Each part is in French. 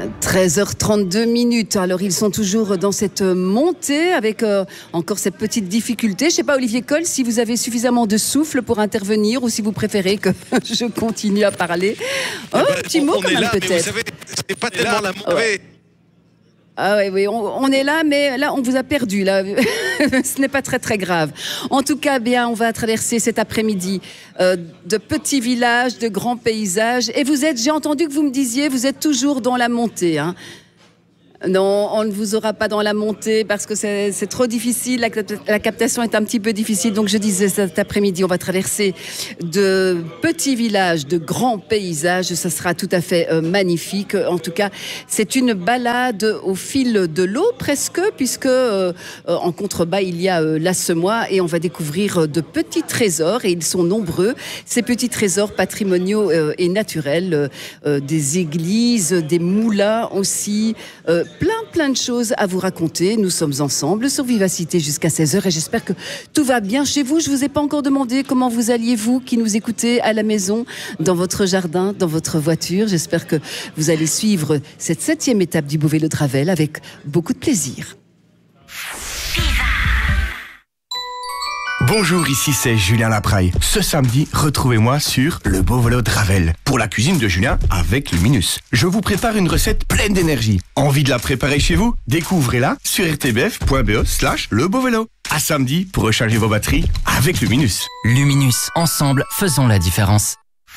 13h32. Alors, ils sont toujours dans cette montée avec encore cette petite difficulté. Je ne sais pas, Olivier Coll, si vous avez suffisamment de souffle pour intervenir ou si vous préférez que je continue à parler. Un petit mot quand même, peut-être. Vous savez, c'est pas tellement la mauvaise. Ah oui, on est là, mais là, on vous a perdu. Là. Ce n'est pas très, très grave. En tout cas, bien, on va traverser cet après-midi de petits villages, de grands paysages. Et j'ai entendu que vous me disiez, vous êtes toujours dans la montée, hein. Non, on ne vous aura pas dans la montée parce que c'est trop difficile. La captation est un petit peu difficile. Donc, je disais cet après-midi, on va traverser de petits villages, de grands paysages. Ça sera tout à fait magnifique. En tout cas, c'est une balade au fil de l'eau presque, puisque en contrebas, il y a l'Assemois et on va découvrir de petits trésors et ils sont nombreux. Ces petits trésors patrimoniaux et naturels, des églises, des moulins aussi, plein de choses à vous raconter. Nous sommes ensemble sur Vivacité jusqu'à 16h et j'espère que tout va bien chez vous. Je ne vous ai pas encore demandé comment vous alliez, vous qui nous écoutez à la maison, dans votre jardin, dans votre voiture. J'espère que vous allez suivre cette 7e étape du Beau Vélo de Ravel avec beaucoup de plaisir. Bonjour, ici c'est Julien Lapraille. Ce samedi, retrouvez-moi sur le Beau Vélo de Ravel pour la cuisine de Julien avec Luminus. Je vous prépare une recette pleine d'énergie. Envie de la préparer chez vous? Découvrez-la sur rtbf.be/lebeauvélo. À samedi pour recharger vos batteries avec Luminus. Luminus, ensemble, faisons la différence.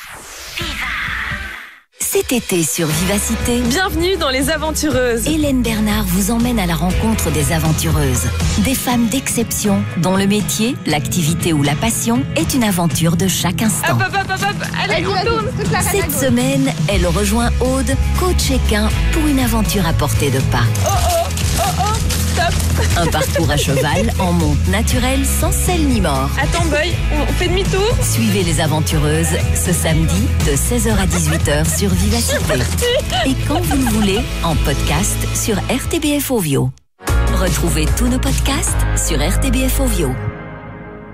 Cet été sur Vivacité, bienvenue dans Les Aventureuses. Hélène Bernard vous emmène à la rencontre des aventureuses. Des femmes d'exception dont le métier, l'activité ou la passion est une aventure de chaque instant. Allez, on tourne. Cette semaine, elle rejoint Aude, coach équin, pour une aventure à portée de pas. Stop. Un parcours à cheval en monte naturelle sans selle ni mort. Attends, Boy, on fait demi-tour. Suivez les aventureuses ce samedi de 16h à 18h sur Vivacité. Et quand vous le voulez, en podcast sur RTBF Ovio. Retrouvez tous nos podcasts sur RTBF Ovio.